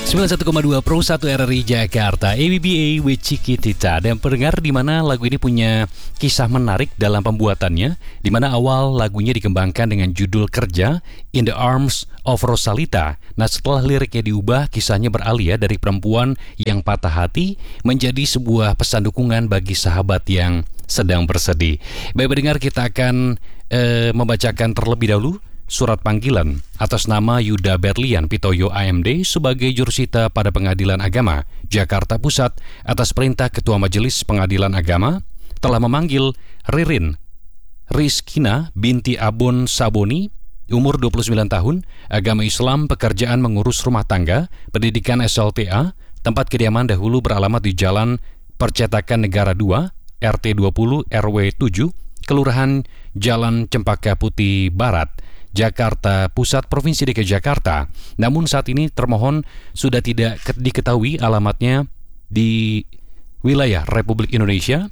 91,2 Pro 1 RRI Jakarta, ABBA with Cikitita. Dan pendengar, di mana lagu ini punya kisah menarik dalam pembuatannya, di mana awal lagunya dikembangkan dengan judul Kerja, In the Arms of Rosalita. Nah, setelah liriknya diubah, kisahnya beralih dari perempuan yang patah hati menjadi sebuah pesan dukungan bagi sahabat yang sedang bersedih. Baik pendengar, kita akan membacakan terlebih dahulu surat panggilan atas nama Yuda Berlian Pitoyo AMD sebagai jurusita pada Pengadilan Agama Jakarta Pusat atas perintah Ketua Majelis Pengadilan Agama telah memanggil Ririn Rizkina binti Abon Saboni, umur 29 tahun, agama Islam, pekerjaan mengurus rumah tangga, pendidikan SLTA, tempat kediaman dahulu beralamat di Jalan Percetakan Negara 2, RT 20 RW 7, Kelurahan Jalan Cempaka Putih Barat, Jakarta Pusat, Provinsi DKI Jakarta. Namun saat ini termohon sudah tidak diketahui alamatnya di wilayah Republik Indonesia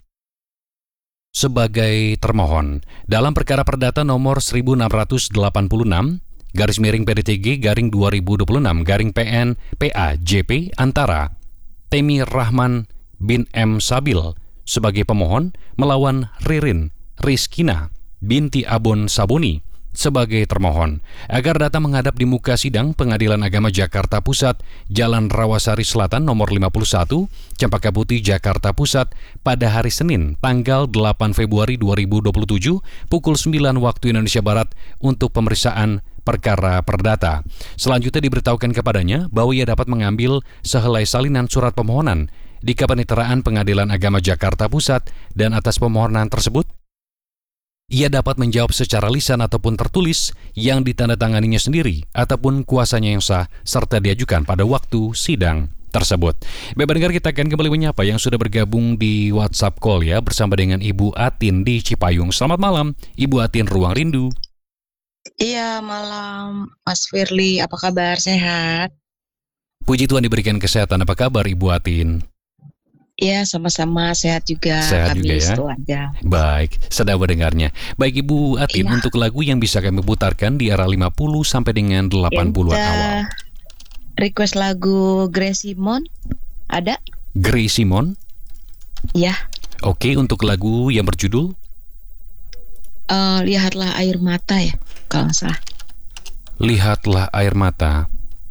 sebagai termohon. Dalam perkara perdata nomor 1686 garis miring PDTG garing 2026 garing PN PA JP antara Temi Rahman bin M. Sabil sebagai pemohon melawan Ririn Rizkina binti Abon Saboni sebagai termohon agar datang menghadap di muka sidang Pengadilan Agama Jakarta Pusat, Jalan Rawasari Selatan nomor 51, Cempaka Putih, Jakarta Pusat pada hari Senin, tanggal 8 Februari 2027 pukul 9 waktu Indonesia Barat untuk pemeriksaan perkara perdata. Selanjutnya diberitahukan kepadanya bahwa ia dapat mengambil sehelai salinan surat permohonan di Kepaniteraan Pengadilan Agama Jakarta Pusat dan atas permohonan tersebut ia dapat menjawab secara lisan ataupun tertulis yang ditandatanganinya sendiri ataupun kuasanya yang sah serta diajukan pada waktu sidang tersebut. Baik pendengar, kita akan kembali menyapa yang sudah bergabung di WhatsApp call ya bersama dengan Ibu Atin di Cipayung. Selamat malam Ibu Atin, Ruang Rindu. Iya, malam Mas Firly, apa kabar? Sehat? Puji Tuhan diberikan kesehatan. Apa kabar Ibu Atin? Iya, sama-sama sehat juga. Sehat kami juga ya? itu aja. Baik, sedang mendengarnya. Baik Ibu Atin, Iya. untuk lagu yang bisa kami putarkan di era 50 sampai dengan 80-an awal. Request lagu Grace Simon, ada? Grace Simon. Ya. Oke, untuk lagu yang berjudul Lihatlah Air Mata ya, kalau nggak salah. Lihatlah Air Mata.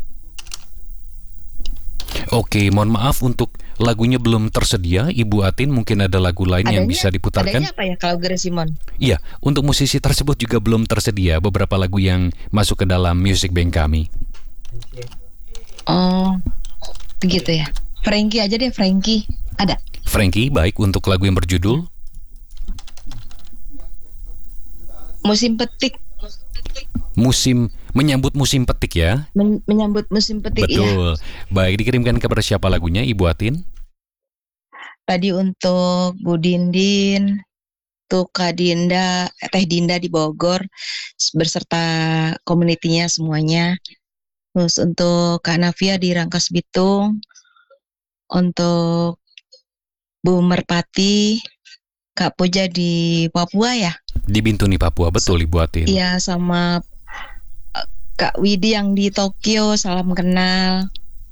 Oke, mohon maaf untuk lagunya belum tersedia. Ibu Atin, mungkin ada lagu lain yang bisa diputarkan. Adanya apa ya kalau Grace Simon? Iya, untuk musisi tersebut juga belum tersedia beberapa lagu yang masuk ke dalam music bank kami. Oh, begitu ya. Frankie aja deh, Frankie. Ada? Frankie, baik, untuk lagu yang berjudul Musim Petik. Menyambut musim petik ya. Menyambut musim petik. Betul. Ya. Baik, dikirimkan kepada siapa lagunya Ibu Atin? Tadi untuk Bu Dindin, untuk Kak Dinda, Teh Dinda di Bogor beserta komunitinya semuanya. Terus untuk Kak Navia di Rangkas Bitung, untuk Bu Merpati, Kak Puja di Papua ya. Di Bintuni, Papua, betul Ibu Atin. Iya, sama Kak Widi yang di Tokyo, salam kenal.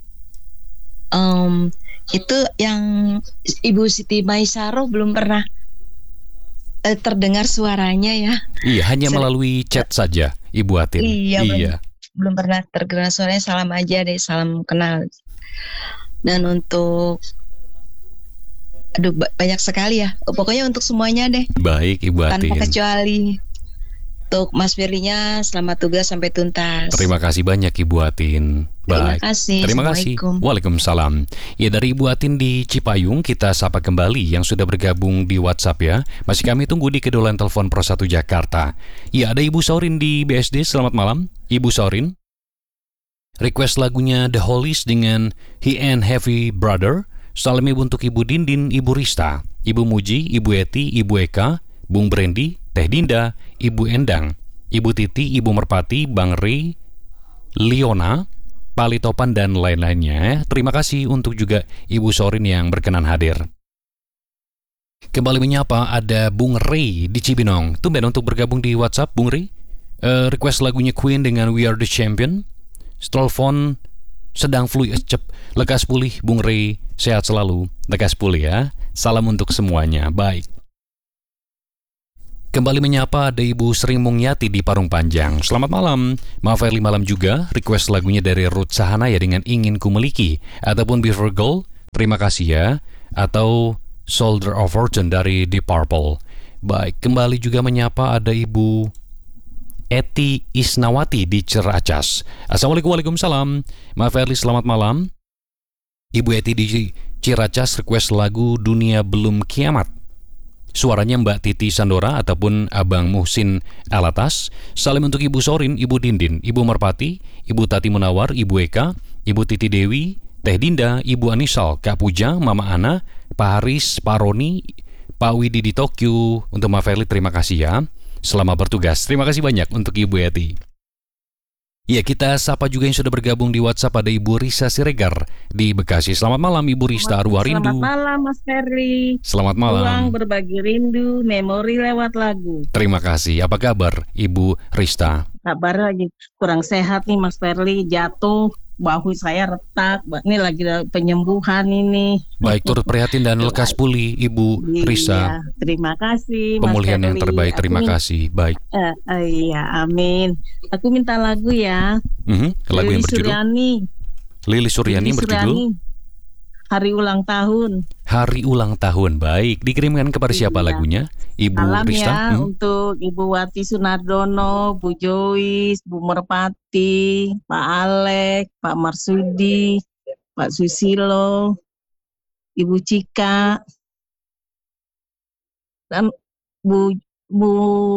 Itu yang Ibu Siti Maisaro belum pernah terdengar suaranya ya. Iya, hanya melalui chat saja Ibu Atin. Iya. Belum pernah terdengar suaranya, salam aja deh, salam kenal. Dan untuk banyak sekali ya. Pokoknya untuk semuanya deh. Baik Ibu Atin. Tanpa kecuali. Untuk Mas Firly-nya selamat tugas sampai tuntas. Terima kasih banyak Ibu Atin. Baik. Terima kasih. Waalaikumsalam. Ya, dari Ibu Atin di Cipayung kita sapa kembali yang sudah bergabung di WhatsApp ya. Masih kami tunggu di kedolan telepon Pro 1 Jakarta. Ya, ada Ibu Saurin di BSD. Selamat malam Ibu Saurin. Request lagunya The Hollies dengan He and Heavy Brother. Salam ibu untuk Ibu Dindin, Ibu Rista, Ibu Muji, Ibu Eti, Ibu Eka, Bung Brandy, Teh Dinda, Ibu Endang, Ibu Titi, Ibu Merpati, Bang Ri, Liona, Pali Topan, dan lain-lainnya. Terima kasih untuk juga Ibu Sorin yang berkenan hadir. Kembali menyapa ada Bung Ray di Cibinong. Tumben untuk bergabung di WhatsApp, Bung Ray. Request lagunya Queen dengan We Are The Champion. Telepon sedang flu cep. Lekas pulih Bung Rey, sehat selalu. Lekas pulih ya. Salam untuk semuanya. Baik. Kembali menyapa ada Ibu Sri Mungyati di Parung Panjang. Selamat malam. Maaf early malam juga. Request lagunya dari Ruth Sahanaya dengan Ingin Ku Miliki. Ataupun Beaver Gold, terima kasih ya. Atau Soldier of Fortune dari Deep Purple. Baik, kembali juga menyapa ada Ibu Eti Isnawati di Ciracas. Assalamualaikum, waalaikumsalam. Maaf early, selamat malam. Ibu Eti di Ciracas request lagu Dunia Belum Kiamat. Suaranya Mbak Titi Sandora ataupun Abang Muhsin Alatas. Salam untuk Ibu Sorin, Ibu Dindin, Ibu Merpati, Ibu Tati Munawar, Ibu Eka, Ibu Titi Dewi, Teh Dinda, Ibu Anisal, Kak Puja, Mama Ana, Pak Haris, Pak Roni, Pak Widi di Tokyo. Untuk Mbak Feli, terima kasih ya. Selamat bertugas. Terima kasih banyak untuk Ibu Eti. Ya, kita sapa juga yang sudah bergabung di WhatsApp. Ada Ibu Risa Siregar di Bekasi. Selamat malam Ibu Rista, Arwah Rindu. Selamat malam Mas Ferry. Selamat malam. Ruang berbagi rindu, memori lewat lagu. Terima kasih. Apa kabar Ibu Rista? Kabar lagi kurang sehat nih Mas Ferry, jatuh, bahu saya retak. Ini lagi penyembuhan ini. Baik, turut prihatin dan lekas pulih Ibu Rista. Iya, terima kasih Mas Pemulihan Ferry. yang terbaik, terima kasih. Baik. Iya, amin. Aku minta lagu ya. Lagu yang berjudul Lili Suryani berjudul Hari Ulang Tahun. Hari Ulang Tahun. Baik, dikirimkan kepada siapa lagunya? Ibu Salam Rista. ya untuk Ibu Wati Sunardono, Bu Joyce, Bu Merpati, Pak Alek, Pak Marsudi, Pak Susilo, Ibu Cika, dan Bu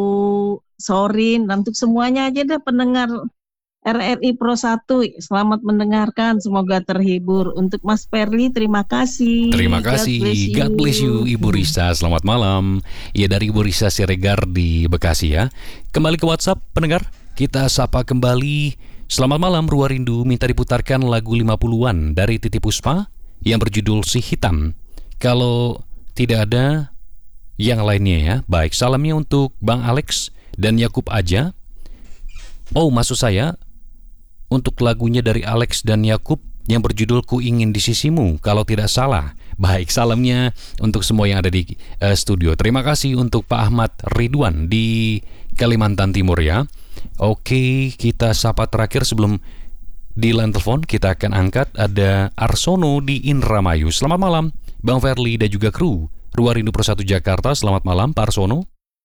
Sorin, dan untuk semuanya aja deh pendengar RRI Pro 1, selamat mendengarkan, semoga terhibur. Untuk Mas Perli, terima kasih. Terima kasih. God bless you Ibu Risa. Selamat malam. Ya, dari Ibu Risa Siregar di Bekasi ya. Kembali ke WhatsApp pendengar. Kita sapa kembali. Selamat malam Ruang Rindu. Minta diputarkan lagu 50-an dari Titi Puspa yang berjudul Si Hitam. Kalau tidak ada yang lainnya ya. Baik, salamnya untuk Bang Alex dan Yakub aja. Oh, maksud saya untuk lagunya dari Alex dan Yakub yang berjudul Ku Ingin di Sisimu, kalau tidak salah. Baik, salamnya untuk semua yang ada di studio. Terima kasih untuk Pak Ahmad Ridwan di Kalimantan Timur ya. Oke, kita sapa terakhir sebelum di line telepon kita akan angkat. Ada Arsono di Indramayu. Selamat malam Bang Ferli dan juga kru Ruang Rindu Pro 1 Jakarta. Selamat malam Pak Arsono.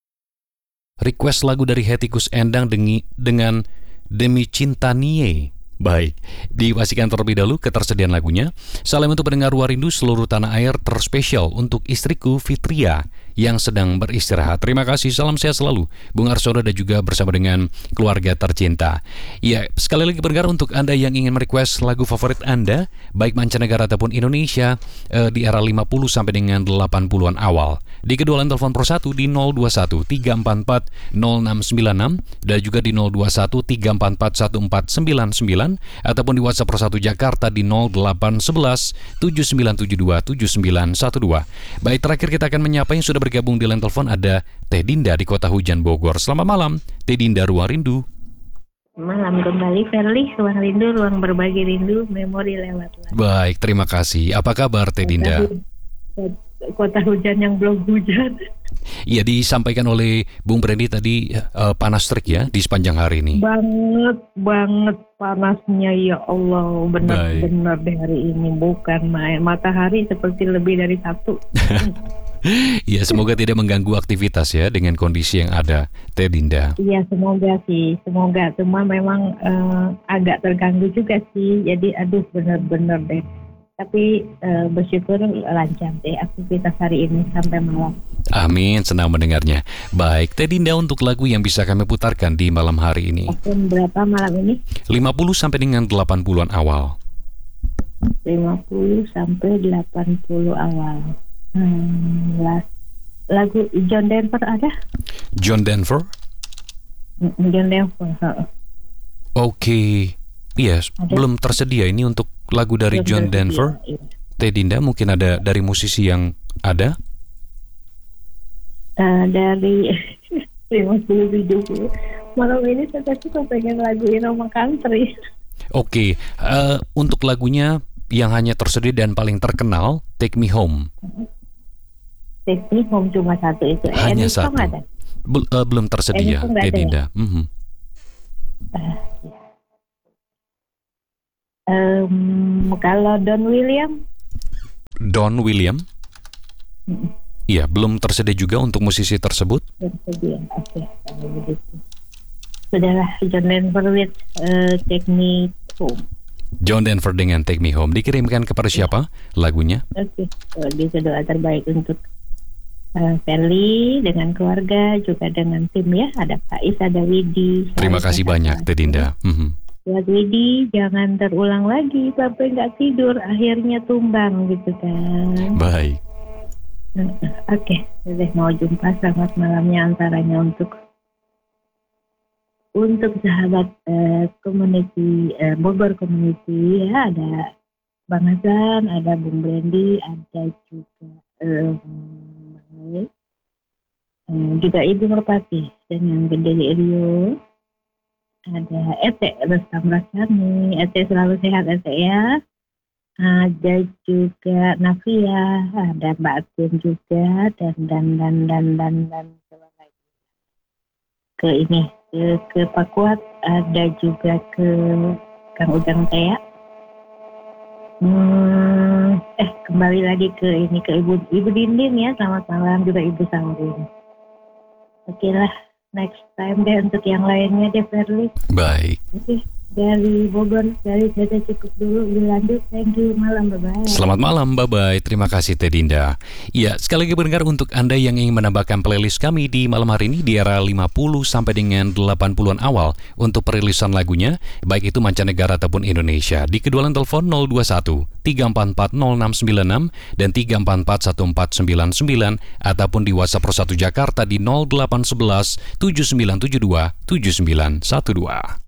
Request lagu dari Hetikus Endang dengan Demi Cinta Nie. Baik, dipastikan terlebih dahulu ketersediaan lagunya. Salam untuk pendengar Ruang Rindu seluruh tanah air, terspesial untuk istriku Fitria yang sedang beristirahat. Terima kasih, salam sehat selalu Bung Arsono dan juga bersama dengan keluarga tercinta. Ya, sekali lagi pendengar, untuk Anda yang ingin merequest lagu favorit Anda, baik mancanegara ataupun Indonesia, di era 50 sampai dengan 80-an awal, di kedua line telepon Pro 1 di 021 344 0696 dan juga di 021 344 1499 ataupun di WhatsApp Pro 1 Jakarta di 0811 7972 7912. Baik, terakhir kita akan menyapa yang sudah bergabung di line telepon. Ada Teh Dinda di Kota Hujan Bogor. Selamat malam Teh Dinda, Ruang Rindu. Malam kembali Ferli, Ruang Rindu, ruang berbagi rindu, memori lewat lagu. Baik, terima kasih. Apa kabar Teh Dinda? Kota hujan yang belum hujan. Iya, disampaikan oleh Bung Brandi tadi panas terik ya di sepanjang hari ini. Banget panasnya, ya Allah, benar-benar di hari ini bukan main. Matahari seperti lebih dari satu. Ya, semoga tidak mengganggu aktivitas ya dengan kondisi yang ada, Teh Dinda. Iya, semoga sih, semoga. Cuma memang agak terganggu juga sih. Jadi aduh, benar-benar deh. Tapi bersyukur lancar deh aktivitas hari ini sampai malam. Amin, senang mendengarnya. Baik, Teh Dinda, untuk lagu yang bisa kami putarkan di malam hari ini. Berapa malam ini? 50 sampai dengan 80-an awal. 50 sampai 80 awal. Lagu John Denver ada? John Denver? John Denver. Oke. Yes, belum tersedia ini untuk lagu dari John Denver. Iya. Teh Dinda, mungkin ada dari musisi yang ada? Dari 50-70. Malam ini saya suka pengen lagu Irama Country. Oke, untuk lagunya yang hanya tersedia dan paling terkenal, Take Me Home. Take Me Home cuma satu itu. Hanya Any song satu. ada? Belum tersedia, Any song nggak Teh ada ya? Dinda. Mhm. Kalau Don William, Don William? Mm-mm. Iya, belum tersedia juga untuk musisi tersebut. bersedia. Oke, kalau begitu. Sudahlah, John Denver with Take Me Home. John Denver dengan Take Me Home. Dikirimkan kepada siapa lagunya? Oke, bisa doa terbaik untuk Feli dengan keluarga, juga dengan tim ya. Ada Pak Is, ada Widi. Terima kasih banyak, Teh Dinda. Mhm. Buat Widi, jangan terulang lagi sampai nggak tidur, akhirnya tumbang gitu kan. Baik. Oke, jadi mau jumpa, selamat malamnya antaranya untuk sahabat community Bogor community ya, ada Bang Hasan, ada Bung Brandy, ada juga juga Ibu Merpati dengan Gede Rio, ada Ete Restam Rasani, Ete selalu sehat Ete ya. Ada juga Navia, ada Mbak Atin juga, dan ke ini ke Pak Kuat, ada juga ke Kang Ujang Tea. Kembali lagi ke ini, ke Ibu Dindin ya, selamat malam juga Ibu Saurin. Oke lah, next time deh untuk yang lainnya deh Ferli. Baik. Oke, dari Bogor, dari saya cukup dulu, dilanjut. Thank you, malam, bye-bye. Selamat malam, bye-bye. Terima kasih Teh Dinda. Ya, sekali lagi pendengar, untuk Anda yang ingin menambahkan playlist kami di malam hari ini di era 50 sampai dengan 80-an awal untuk perilisan lagunya, baik itu mancanegara ataupun Indonesia, di kedua line telepon 021 344 0696 dan 344 1499 ataupun di WhatsApp Pro 1 Jakarta di 0811 7972 7912.